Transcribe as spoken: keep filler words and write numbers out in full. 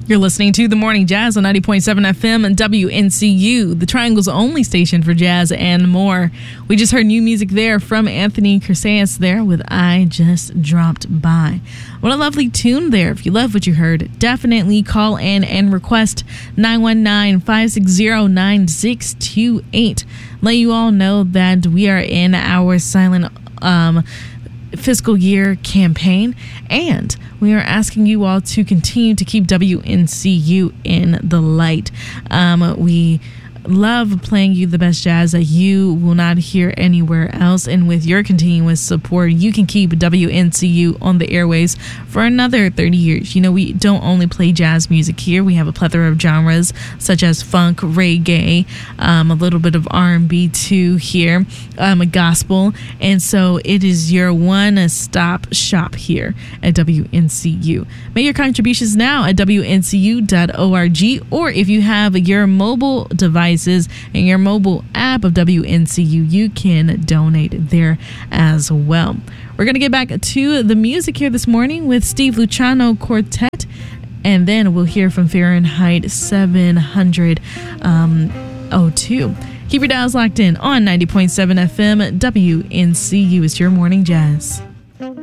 You're listening to The Morning Jazz on ninety point seven F M and W N C U, the Triangle's only station for jazz and more. We just heard new music there from Anthony Crisaeus there with I Just Dropped By. What a lovely tune there. If you love what you heard, definitely call in and request nine one nine, five six zero, nine six two eight. Let you all know that we are in our silent um, fiscal year campaign, and we are asking you all to continue to keep W N C U in the light. Um, we love playing you the best jazz that you will not hear anywhere else, and with your continuous support, you can keep W N C U on the airways for another thirty years. You know, we don't only play jazz music here. We have a plethora of genres such as funk, reggae, um, a little bit of R and B too here, um, a gospel, and so it is your one-stop shop here at W N C U. Make your contributions now at W N C U dot org, or if you have your mobile device and your mobile app of W N C U, you can donate there as well. We're going to get back to the music here this morning with Steve Luciano Quartet, and then we'll hear from Fahrenheit seven hundred oh two. Keep your dials locked in on ninety point seven F M. W N C U is your morning jazz.